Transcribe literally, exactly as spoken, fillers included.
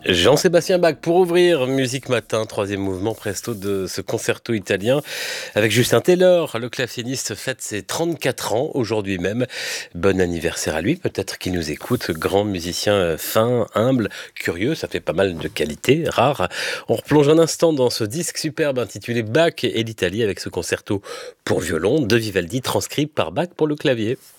Jean-Sébastien Bach pour ouvrir Musique Matin, troisième mouvement presto de ce concerto italien avec Justin Taylor. Le claveciniste fête ses trente-quatre ans aujourd'hui même. Bon anniversaire à lui, peut-être qu'il nous écoute. Grand musicien fin, humble, curieux, ça fait pas mal de qualités, rares. On replonge un instant dans ce disque superbe intitulé Bach et l'Italie avec ce concerto pour violon de Vivaldi transcrit par Bach pour le clavier.